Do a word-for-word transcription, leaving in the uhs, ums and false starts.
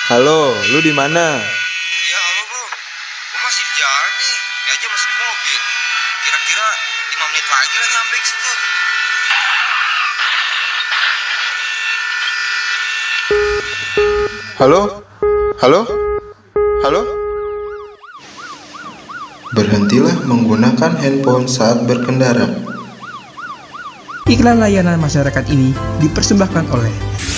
Halo, lu di mana? Ya halo bro, gue masih di jalan nih, ini aja masih di mobil. Kira-kira lima menit lagi lah nyampe ke situ. Halo? Halo? Halo? Berhentilah menggunakan handphone saat berkendara. Iklan layanan masyarakat ini dipersembahkan oleh